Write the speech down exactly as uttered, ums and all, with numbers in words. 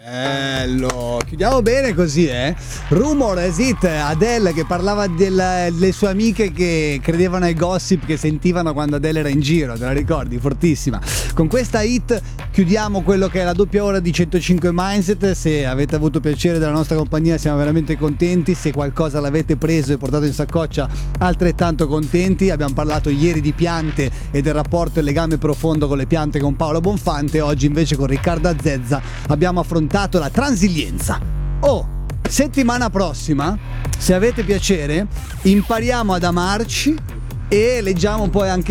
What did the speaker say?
Bello, chiudiamo bene così, eh. Rumor is it, Adele che parlava del, delle sue amiche che credevano ai gossip che sentivano quando Adele era in giro, te la ricordi? Fortissima. Con questa hit chiudiamo quello che è la doppia ora di centocinque Mindset. Se avete avuto piacere della nostra compagnia siamo veramente contenti, se qualcosa l'avete preso e portato in saccoccia altrettanto contenti. Abbiamo parlato ieri di piante e del rapporto e legame profondo con le piante con Paolo Bonfante, oggi invece con Riccardo Azzezza abbiamo affrontato la transilienza. Oh, settimana prossima, se avete piacere, impariamo ad amarci e leggiamo poi anche